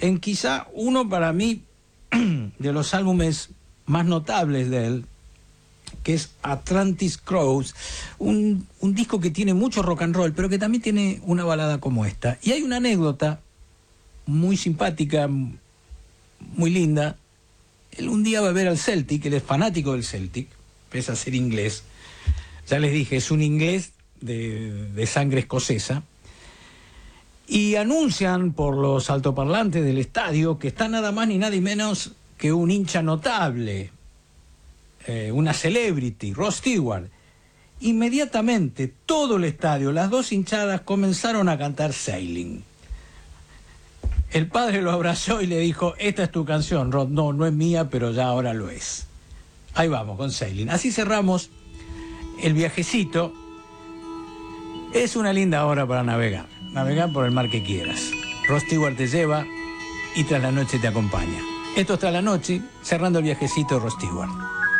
en quizá uno para mí de los álbumes más notables de él, que es Atlantis Crows, un disco que tiene mucho rock and roll, pero que también tiene una balada como esta. Y hay una anécdota muy simpática, muy linda. Él un día va a ver al Celtic, él es fanático del Celtic, pese a ser inglés. Ya les dije, es un inglés de sangre escocesa. Y anuncian por los altoparlantes del estadio que está nada más ni nada menos que un hincha notable, una celebrity, Rod Stewart. Inmediatamente todo el estadio, las dos hinchadas, comenzaron a cantar Sailing. El padre lo abrazó y le dijo: esta es tu canción, Rod. No, no es mía, pero ya ahora lo es. Ahí vamos con Sailing. Así cerramos el viajecito. Es una linda hora para navegar por el mar que quieras. Rod Stewart te lleva y tras la noche te acompaña. Esto es Tras la Noche, cerrando el viajecito de Rod Stewart.